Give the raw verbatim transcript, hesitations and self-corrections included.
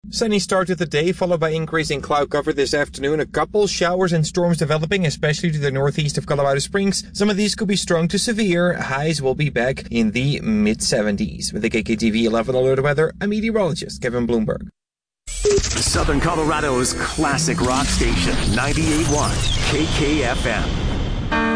Sunny start to the day, followed by increasing cloud cover this afternoon. A couple showers and storms developing, especially to the northeast of Colorado Springs. Some of these could be strong to severe. Highs will be back in the mid seventies. With the K K T V eleven Alert Weather, I'm meteorologist Kevin Bloomberg. Southern Colorado's classic rock station, ninety-eight point one K K F M.